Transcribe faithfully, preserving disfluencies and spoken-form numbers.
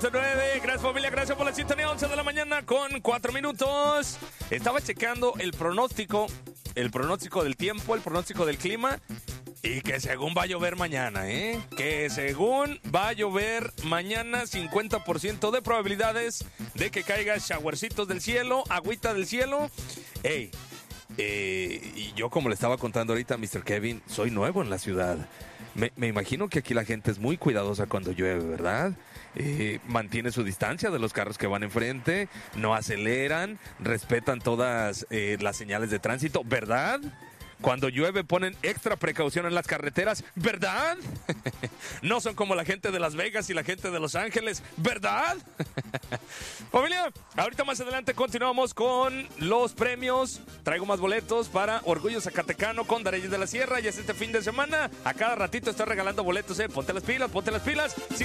nueve, gracias familia, gracias por la sintonía. Once de la mañana con cuatro minutos. Estaba checando el pronóstico, el pronóstico del tiempo, el pronóstico del clima. Y que según va a llover mañana, ¿eh? Que según va a llover mañana, cincuenta por ciento de probabilidades de que caiga showercitos del cielo, agüita del cielo. Ey, eh, y yo como le estaba contando ahorita a mister Kevin, soy nuevo en la ciudad. Me, me imagino que aquí la gente es muy cuidadosa cuando llueve, ¿verdad? Eh, mantiene su distancia de los carros que van enfrente, no aceleran, respetan todas eh, las señales de tránsito, ¿verdad? Cuando llueve ponen extra precaución en las carreteras, ¿verdad? No son como la gente de Las Vegas y la gente de Los Ángeles, ¿verdad? Familia, ahorita más adelante continuamos con los premios. Traigo más boletos para Orgullo Zacatecano con Dareyes de la Sierra. Y es este fin de semana. A cada ratito estoy regalando boletos, ¿eh? Ponte las pilas, ponte las pilas.